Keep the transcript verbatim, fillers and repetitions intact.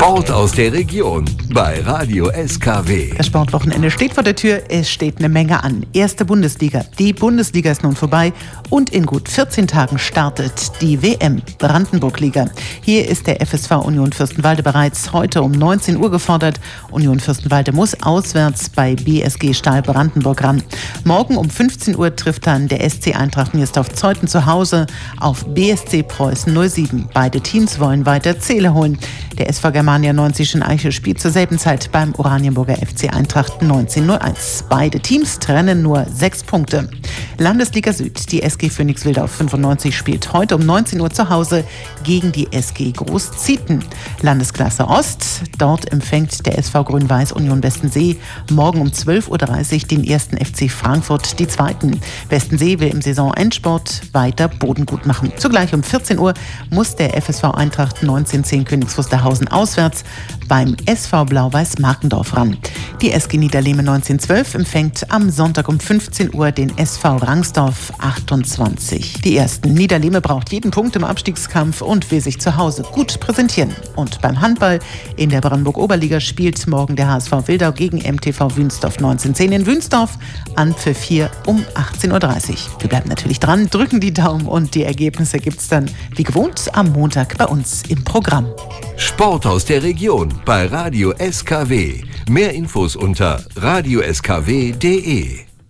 Sport aus der Region bei Radio S K W. Das Sportwochenende steht vor der Tür, es steht eine Menge an. Erste Bundesliga, die Bundesliga ist nun vorbei und in gut vierzehn Tagen startet die W M Brandenburg-Liga. Hier ist der F S V Union Fürstenwalde bereits heute um neunzehn Uhr gefordert. Union Fürstenwalde muss auswärts bei B S G Stahl Brandenburg ran. Morgen um fünfzehn Uhr trifft dann der S C Eintracht Mirsdorf-Zeuthen zu Hause auf B S C Preußen null sieben. Beide Teams wollen weiter Ziele holen. Der S V Germania neunzig in Eiche spielt zur selben Zeit beim Oranienburger F C Eintracht neunzehn null eins. Beide Teams trennen nur sechs Punkte. Landesliga Süd, die S G Phoenix Wildorf fünfundneunzig spielt heute um neunzehn Uhr zu Hause gegen die S G Groß-Zieten. Landesklasse Ost, dort empfängt der S V Grün-Weiß Union Westensee morgen um zwölf Uhr dreißig den ersten F C Frankfurt, die zweiten. Westensee will im Saisonendsport weiter Boden gut machen. Zugleich um vierzehn Uhr muss der F S V Eintracht neunzehn zehn Königs Wusterhausen auswärts beim S V Blau-Weiß Markendorf ran. Die S G Niederlehme neunzehn zwölf empfängt am Sonntag um fünfzehn Uhr den S V Rangsdorf achtundzwanzig. Die ersten Niederlehme braucht jeden Punkt im Abstiegskampf und will sich zu Hause gut präsentieren. Und beim Handball in der Brandenburg-Oberliga spielt morgen der H S V Wildau gegen M T V Wünsdorf neunzehn zehn in Wünsdorf. Anpfiff hier um achtzehn Uhr dreißig. Wir bleiben natürlich dran, drücken die Daumen und die Ergebnisse gibt's dann wie gewohnt am Montag bei uns im Programm. Sport aus der Region bei Radio S K W. Mehr Infos unter radio s k w punkt d e.